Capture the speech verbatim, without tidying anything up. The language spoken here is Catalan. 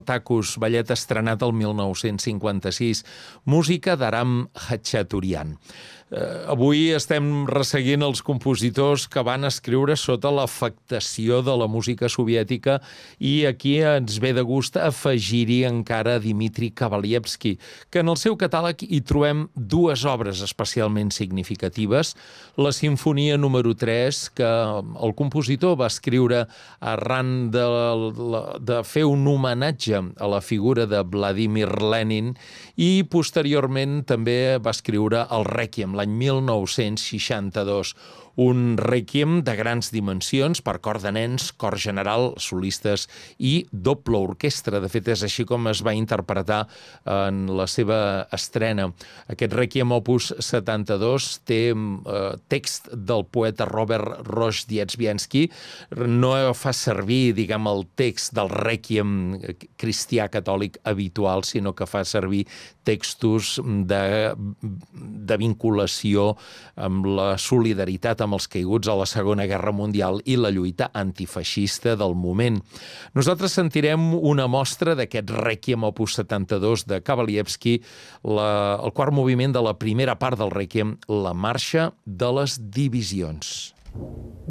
Takus, ballet estrenat el mil nou-cents cinquanta-sis, música d'Aram Khachaturian. Eh, avui estem resseguint els compositors que van escriure sota l'afectació de la música soviètica i aquí ens ve de gust afegir-hi encara Dmitri Kavalievsky, que en el seu catàleg hi trobem dues obres especialment significatives. La Simfonia número tres, que el compositor va escriure arran de, de fer un homenatge a la figura de Vladimir Lenin, i posteriorment també va escriure el Rèquiem, l'any mil nou-cents seixanta-dos, un rèquiem de grans dimensions per cor de nens, cor general, solistes i doble orquestra. De fet, és així com es va interpretar en la seva estrena. Aquest rèquiem opus setanta-dos té eh, text del poeta Robert Rozhdestvensky. No fa servir, diguem, el text del rèquiem cristià catòlic habitual, sinó que fa servir textos de, de vinculació amb la solidaritat amb els caiguts a la Segona Guerra Mundial i la lluita antifeixista del moment. Nosaltres sentirem una mostra d'aquest Rèquiem opus setanta-dos de Kavalievsky, la, el quart moviment de la primera part del Rèquiem, la marxa de les divisions.